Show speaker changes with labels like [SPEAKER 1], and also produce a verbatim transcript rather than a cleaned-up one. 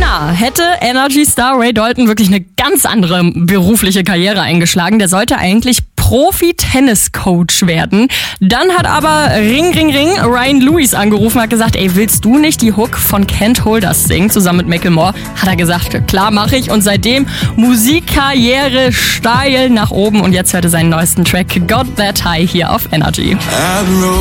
[SPEAKER 1] Ja, hätte Energy-Star Ray Dalton wirklich eine ganz andere berufliche Karriere eingeschlagen. Der sollte eigentlich Profi-Tennis-Coach werden. Dann hat aber Ring, Ring, Ring Ryan Lewis angerufen, hat gesagt, ey, willst du nicht die Hook von Can't Hold Us singen, zusammen mit Macklemore? Hat er gesagt, klar, mache ich. Und seitdem Musikkarriere steil nach oben. Und jetzt hört er seinen neuesten Track Got That High hier auf Energy.